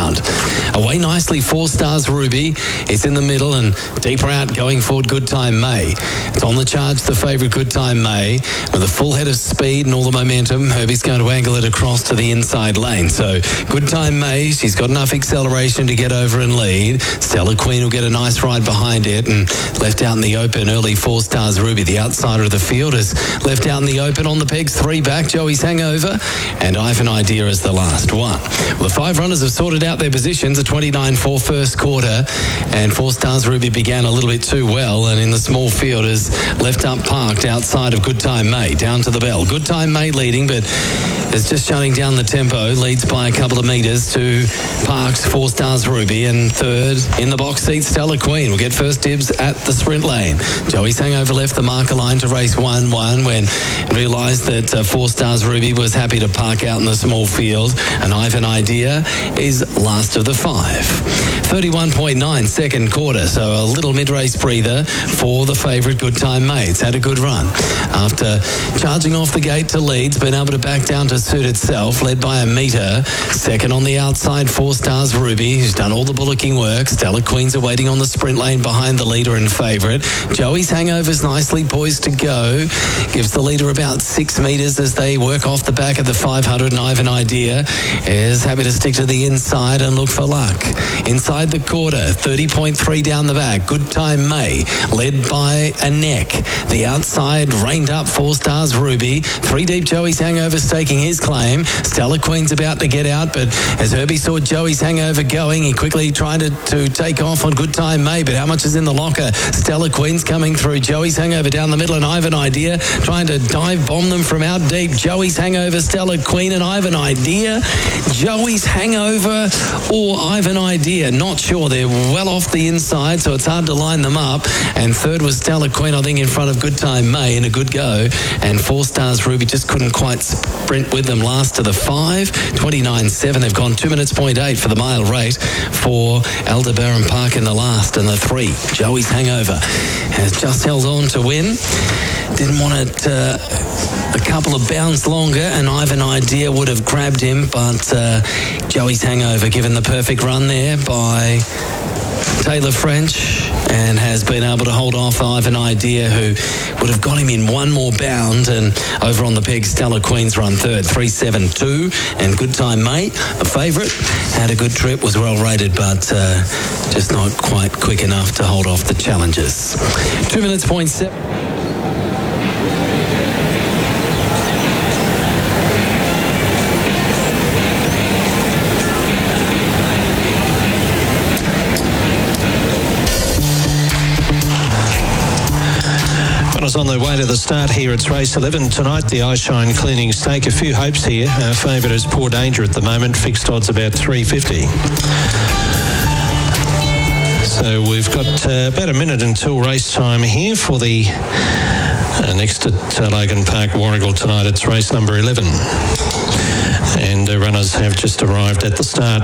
round. Away nicely, 4 Stars Ruby. It's in the middle and deeper out going forward, Good Time May. It's on the charge, the favourite Good Time May. With a full head of speed and all the momentum, Herbie's going to angle it across to the inside lane. So Good Time May, she's got enough acceleration to get over and lead. Stella Queen will get a nice ride behind it and left out in the open early 4 Stars Ruby. The outsider of the field is left out in the open on the pegs, 3 back, Joey's Hangover, and Ivan Idea is the last one. Well, the 5 runners have sorted out their positions, a 29-4 first quarter, and 4 Stars Ruby began a little bit too well, and in the small field is left up parked outside of Good Time May, down to the bell. Good Time May leading, but is just shutting down the tempo, leads by a couple of metres to Parks, 4 Stars Ruby, and third in the box seat, Stella Queen will get first dibs at the sprint lane. Joey's Hangover left the marker line to race 1-1 when realised that 4 Stars Ruby was happy to park out in the small field, and Ivan Idea is last of the 5. 31.9 second quarter, so a little mid-race breather for the favourite Good Time May. It's had a good run. After charging off the gate to lead, it's been able to back down to suit itself, led by a metre. Second on the outside, 4 Stars Ruby, who's done all the bullocking work. Stella Queen's are waiting on the sprint lane behind the leader and favourite. Joey's Hangover's nicely poised to go. Gives the leader about 6 metres as they work off the back of the 500, and Ivan Idea is happy to stick to the inside and look for luck. Inside the quarter, 30.3 down the back, Good Time May, led by a neck. The outside reined up 4 Stars Ruby. 3 deep, Joey's Hangover staking his claim. Stella Queen's about to get out, but as Herbie saw Joey's Hangover going, he quickly tried to take off on Good Time May, but how much is in the locker? Stella Queen's coming through. Joey's Hangover down the middle, and Ivan Idea trying to dive bomb them from out deep. Joey's Hangover, Stella Queen, and Ivan Idea. Joey's Hangover or Ivan Idea, not sure. They're well off the inside, so it's hard to line them up. And third was Stella Queen, I think, in front of Good Time May in a good go. And 4 Stars Ruby just couldn't quite sprint with them last to the 5. 29.7. They've gone 2 minutes, 0.8 for the mile rate for Aldebaran Park in the last. And the 3, Joey's Hangover, has just held on to win. Didn't want it a couple of bounds longer, and Ivan Idea would have grabbed him, but Joey's Hangover given the perfect run there by Taylor French, and has been able to hold off Ivan Idea, who would have got him in one more bound. And over on the peg, Stella Queen's run third, 3.72, and Good Time May, a favourite, had a good trip, was well rated, but just not quite quick enough to hold off the challengers. 2 minutes, 0.7. On their way to the start here. It's race 11 tonight, the Eyeshine Cleaning Stake. A few hopes here. Our favourite is Poor Danger at the moment. Fixed odds about 3.50. So we've got about a minute until race time here for the next at Logan Park, Warragul tonight. It's race number 11. And the runners have just arrived at the start.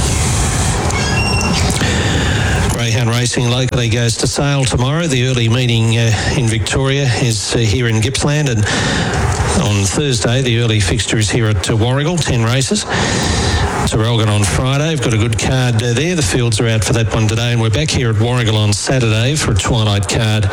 Greyhound racing locally goes to sale tomorrow. The early meeting in Victoria is here in Gippsland, and on Thursday the early fixture is here at Warragul, 10 races. Terrelgan on Friday. We've got a good card there. The fields are out for that one today, and we're back here at Warragul on Saturday for a twilight card.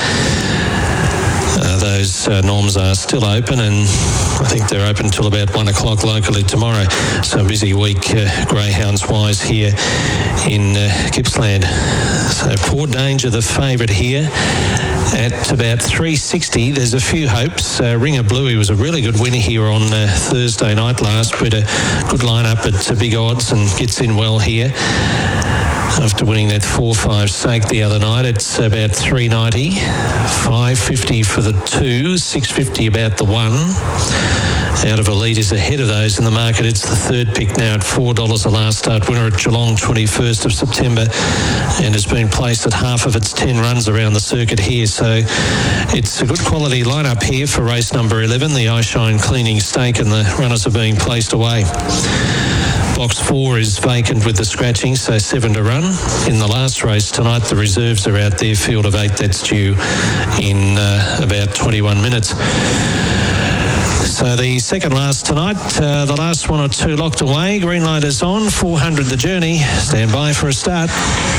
Those norms are still open, and I think they're open till about 1 o'clock locally tomorrow. So a busy week greyhounds-wise here in Gippsland. So Poor Danger, the favourite here, at about 3.60. There's a few hopes. Ringer Bluey was a really good winner here on Thursday night last. With a good lineup at big odds and gets in well here. After winning that 4-5 stake the other night, it's about 3.90, 5.50 for the 2, 6.50 about the 1. Out of Elite is ahead of those in the market. It's the third pick now at $4 the last start winner at Geelong, 21st of September, and has been placed at half of its 10 runs around the circuit here. So it's a good quality lineup here for race number 11, the Eyeshine Cleaning Stake, and the runners are being placed away. Box 4 is vacant with the scratching, so 7 to run. In the last race tonight, the reserves are out there. Field of 8, that's due in about 21 minutes. So the second last tonight, the last one or two locked away. Green light is on, 400 the journey. Stand by for a start.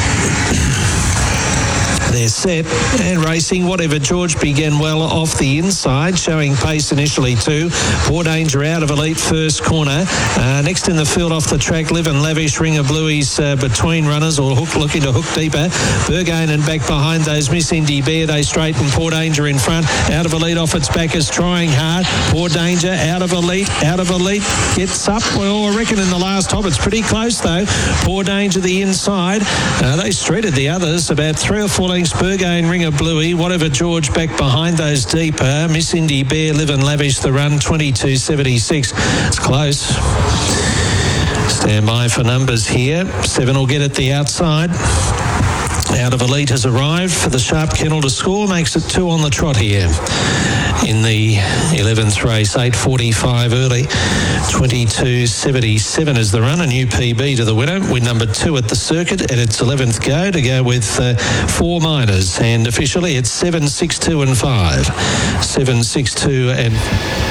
They're set and racing. Whatever George began well off the inside, showing pace initially too. Poor Danger out of elite first corner. Next in the field off the track, Live and Lavish, Ring of Bluey's between runners, or looking to hook deeper. Burgain and back behind those. Miss Indy Bear, they straighten. Poor Danger in front. Out of elite off its back is trying hard. Poor Danger out of elite. Gets up. Well, I reckon in the last hop it's pretty close though. Poor Danger the inside. They streeted the others about 3 or 4 lengths. Burgain, Ring of Bluey, Whatever George back behind those deeper. Miss Indy Bear, Live and Lavish the run, 22.76. It's close. Stand by for numbers here. 7 will get at the outside. Out of elite has arrived for the Sharp Kennel to score, makes it 2 on the trot here. In the 11th race, 8.45 early, 22.77 is the run. A new PB to the winner. Win number 2 at the circuit at its 11th go to go with 4 minors. And officially it's 7, 6, 2 and 5. 7, 6, 2 and